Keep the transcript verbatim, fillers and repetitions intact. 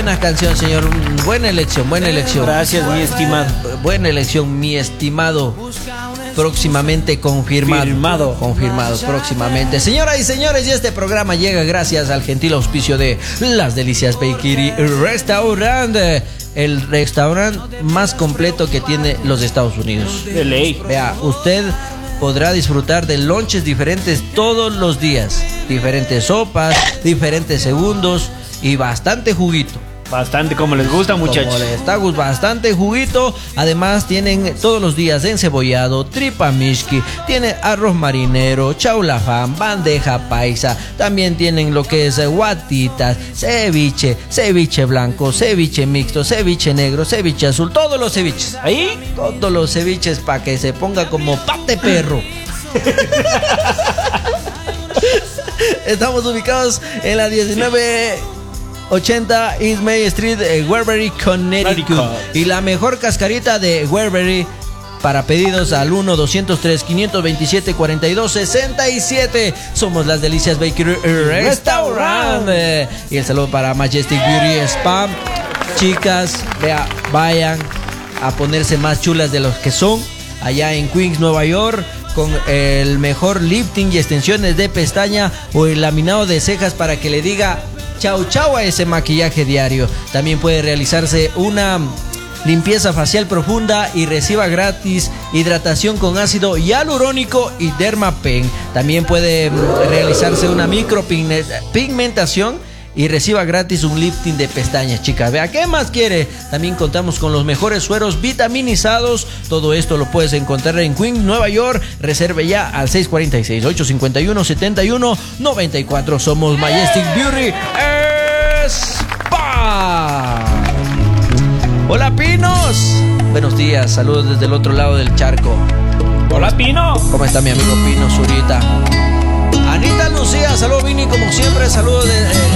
Buena canción, señor. Buena elección, buena elección. Gracias, mi estimado. Buena elección, mi estimado. Próximamente confirmado. Firmado. Confirmado próximamente. Señoras y señores, y este programa llega gracias al gentil auspicio de Las Delicias Bakery Restaurant. El restaurante más completo que tiene los Estados Unidos. De ley. Vea, usted podrá disfrutar de lonches diferentes todos los días. Diferentes sopas, diferentes segundos y bastante juguito. Bastante como les gusta, muchachos. Como les está gustando, bastante juguito. Además tienen todos los días encebollado, tripa mishki, tiene arroz marinero, chaulafán, bandeja paisa. También tienen lo que es guatitas, ceviche, ceviche blanco, ceviche mixto, ceviche negro, ceviche azul. Todos los ceviches. Ahí, Todos los ceviches para que se ponga como pate perro. Estamos ubicados en la diecinueve ochenta East May Street, eh, Waverly, Connecticut. Y la mejor cascarita de Waverly para pedidos al uno doscientos tres, quinientos veintisiete, cuarenta y dos sesenta y siete. Somos Las Delicias Bakery Restaurant. Eh, y el saludo para Majestic Beauty Spa. Chicas, vea, vayan a ponerse más chulas de los que son allá en Queens, Nueva York, con el mejor lifting y extensiones de pestaña o el laminado de cejas para que le diga chau chau a ese maquillaje diario. También puede realizarse una limpieza facial profunda y reciba gratis hidratación con ácido hialurónico y Dermapen. También puede realizarse una micropigmentación y reciba gratis un lifting de pestañas, chicas. Vea, ¿qué más quiere? También contamos con los mejores sueros vitaminizados. Todo esto lo puedes encontrar en Queens, Nueva York. Reserve ya al seis cuatro seis, ocho cinco uno, siete uno nueve cuatro. Somos Majestic Beauty Spa. Hola, Pinos. Buenos días, saludos desde el otro lado del charco. hola, Pino. ¿Cómo está mi amigo Pino Zurita? Anita Lucía, saludos Vini, como siempre, saludos de, eh,